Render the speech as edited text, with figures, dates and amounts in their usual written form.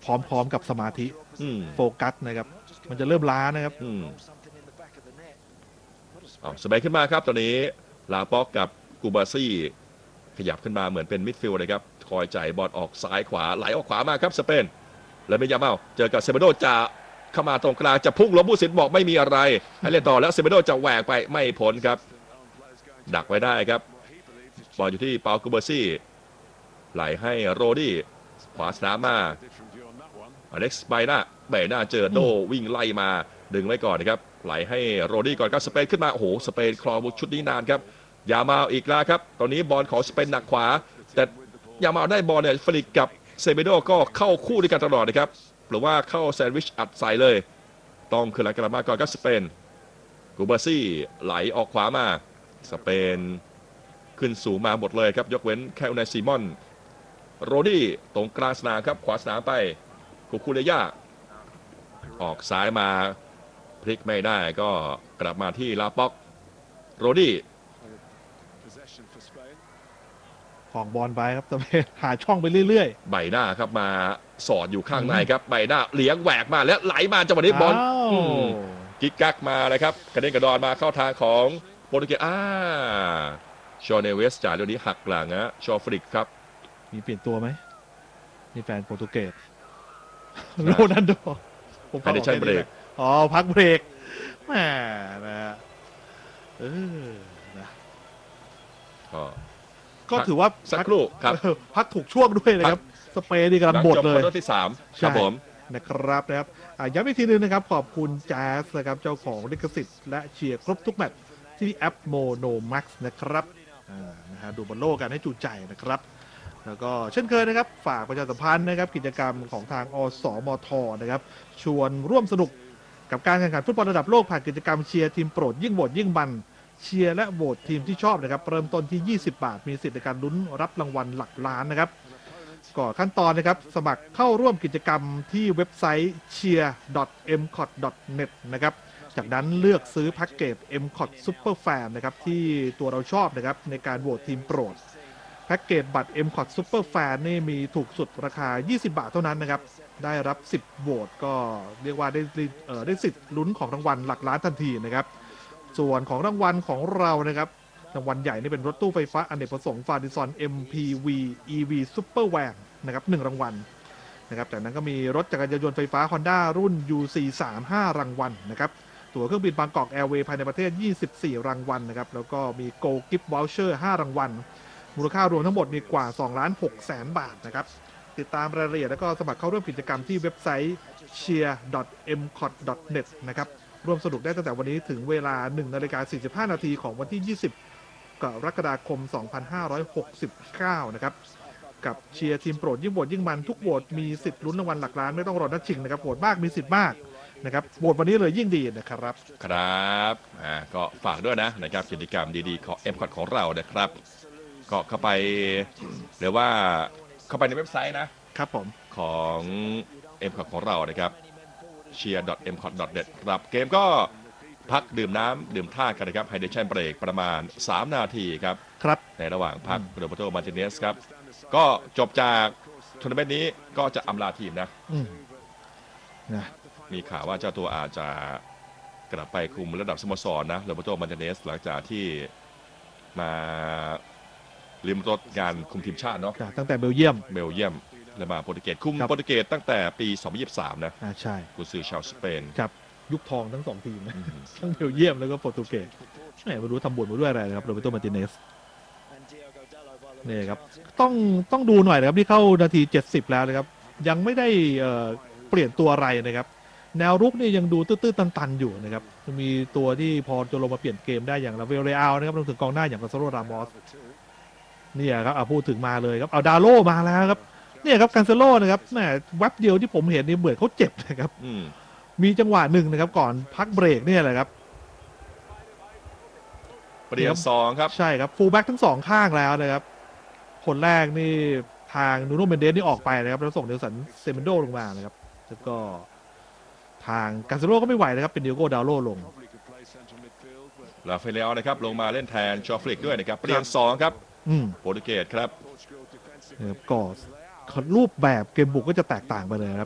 พร้อมๆกับสมาธิโฟกัสนะครับมันจะเริ่มล้านะครับสบายขึ้นมาครับตอนนี้ลาป็อกกับกูบาซี่ขยับขึ้นมาเหมือนเป็นมิดฟิลด์เลยครับคอยจ่ายบอลออกซ้ายขวาไหลออกขวามาครับสเปนแล้วไม่ยามาเจอกับเซเบโดจะเข้ามาตรงกลางจะพุ่งล้มผู้สินบอกไม่มีอะไรให้เล่นต่อแล้วเซเบโดจะแหวกไปไม่พ้นครับดักไว้ได้ครับบอลอยู่ที่เปากูบาซี่ไหลให้โรดี้ขวาสนามมาอเล็กซ์ไบน่าเจอโดวิ่งไล่มาดึงไว้ก่อนนะครับไหลให้โรดี้ก่อนครับสเปนขึ้นมาโอ้โหสเปนครองชุดนี้นานครับยามาอีกแล้วครับตอนนี้บอลของสเปนหนักขวาแต่ยามาได้บอลเนี่ยฟลิกกับเซเบโดก็เข้าคู่ด้วยกันตลอดนะครับหรือว่าเข้าแซนด์วิชอัดใส่เลยต้องขึ้นหลังกลับมาก่อนครับสเปนกูบาซี่ไหลออกขวามาสเปนขึ้นสูงมาหมดเลยครับยกเว้นแค่อุนายซีมอนโรดี้ตรงกลางสนามครับขวาสนามไปคูเลย่าออกซ้ายมาพลิกไม่ได้ก็กลับมาที่ลาป็อกโรดี้ของบอลไปครับแต่หาช่องไปเรื่อยๆใบหน้าครับมาสอดอยู่ข้างในครับใบหน้าเลี้ยงแหวกมาแล้วไหลมาจังหวะนี้บอลกิ๊กกักมาเลยครับกระเด็นกระดอนมาเข้าทางของโปรตุเกสชอเนเวสจ่ายเรื่องนี้หักหลังนะชอฟริกครับมีเปลี่ยนตัวไหมนี่แฟนโปรตุเกสโรนัลโดผมพักเบรกพักเบรกแหมนะนะก็ถือว่าสักครู่ครับพักถูกช่วงด้วยนะครับสเปนนี่กำลังบดเลยที่3ครับผมนะครับย้ำอีกทีนึงนะครับขอบคุณแจ๊สนะครับเจ้าของลิขสิทธิ์และเชียร์ครบทุกแมตช์ที่แอปโมโนแม็กซ์นะครับนะฮะดูบอลโลกกันให้จุใจนะครับแล้วก็เช่นเคยนะครับฝากประชาสัมพันธ์นะครับกิจกรรมของทางอสมทนะครับชวนร่วมสนุกกับการแข่งขันฟุตบอลระดับโลกผ่านกิจกรรมเชียร์ทีมโปรดยิ่งโหวตยิ่งมันเชียร์และโหวตทีมที่ชอบนะครับเริ่มต้นที่20 บาทมีสิทธิ์ในการลุ้นรับรางวัลหลักล้านนะครับก่อนขั้นตอนนะครับสมัครเข้าร่วมกิจกรรมที่เว็บไซต์ cheer.mcot.net นะครับจากนั้นเลือกซื้อแพ็กเกจ MCOT Super Fan นะครับที่ตัวเราชอบนะครับในการโหวตทีมโปรดแพ็กเกจบัตร MCOT Super Fan นี่มีถูกสุดราคา20 บาทเท่านั้นนะครับได้รับ10โหวตก็เรียกว่าได้สิทธิ์ลุ้นของรางวัลหลักล้านทันทีนะครับส่วนของรางวัลของเรานะครับรางวัลใหญ่นี่เป็นรถตู้ไฟฟ้าอเนกประสงค์ฟาดิซอน MPV EV Super Van นะครับ1รางวัลนะครับจากนั้นก็มีรถจักรยานยนต์ไฟฟ้า Honda รุ่น UC3 5 รางวัลนะครับตั๋วเครื่องบินบางกอกแอร์เวย์ภายในประเทศ24รางวัลนะครับแล้วก็มี Go Gift Voucher 5 รางวัลมูลค่ารวมทั้งหมดมีกว่า 2,600,000 บาทนะครับติดตามรายละเอียดแล้วก็สมัครเข้าร่วมกิจกรรมที่เว็บไซต์ cheer.mcot.net นะครับร่วมสนุกได้ตั้งแต่วันนี้ถึงเวลา 1:45 นาทีของวันที่ 20 กรกฎาคม 2569 นะครับกับเชียร์ทีมโปรดยิ่งโหวตยิ่งมันทุกโหวตมีสิทธิ์ลุ้นรางวัลหลักล้านไม่ต้องรอนัดชิงนะครับโหวตมากมีสิทธิ์มากนะครับโหวตวันนี้เลยยิ่งดีนะครับครับก็ฝากด้วยนะครับกิจกรรมดีๆของ MCOT ของเรานะครับก็เข้าไปหรือว่าเข้าไปในเว็บไซต์นะครับผมของ MCOT ของเรานะครับ cheer.mcot.net ครับเกมก็พักดื่มน้ำดื่มท่ากันนะครับไฮเดรชั่นเบรกประมาณ3นาทีครับในระหว่างพักโรเบโต มาร์ติเนสครับก็จบจากทัวร์นาเมนต์นี้ก็จะอำลาทีมนะมีข่าวว่าเจ้าตัวอาจจะกลับไปคุมระดับสโมสรนะโรเบโต มาร์ติเนสหลังจากที่มาริมรถงานคุมทีมชาติเนาะตั้งแต่เบลเยียมและมาโปรตุเกสคุมโปรตุเกสตั้งแต่ปี2023นะใช่กุนซือชาวสเปนครับยุคทองทั้ง2ทีมนะทั้งเบลเยียมแล้วก็โปรตุเกสไม่รู้ทำบุญมาด้วยอะไรนะครับโรเบโต มาร์ติเนสนี่ครับต้องดูหน่อยนะครับที่เข้านาที70แล้วนะครับยังไม่ได้เปลี่ยนตัวอะไรนะครับแนวรุกนี่ยังดูตื้อๆตันๆอยู่นะครับมีตัวที่พอจะลงมาเปลี่ยนเกมได้อย่างลาเวลเรอัลนะครับรวมถึงกองหน้าอย่างกาซาโล รามอสเนี่ยครับพูดถึงมาเลยครับเอาดาโลมาแล้วครับเนี่ยครับกาซาโลนะครับแหมแวบเดียวที่ผมเห็นนี่เหมือนเขาเจ็บนะครับมีจังหวะหนึ่งนะครับก่อนพักเบรกเนี่ยแหละครับเปลี่ยน2ครับใช่ครับฟูลแบ็กทั้ง2ข้างแล้วนะครับคนแรกนี่ทางนูโน่เมนเดสนี่ออกไปนะครับแล้วส่งเดลสันเซเมนโดลงมานะครับแล้วก็ทางกาซาโลก็ไม่ไหวนะครับเป็นเดียโก้ดาวโลลงลาเฟเลลนะครับลงมาเล่นแทนชอฟลิกด้วยนะครับเปลี่ยน2ครับโปรตุเกสครับก็รูปแบบเกมบุกก็จะแตกต่างไปเลยครับ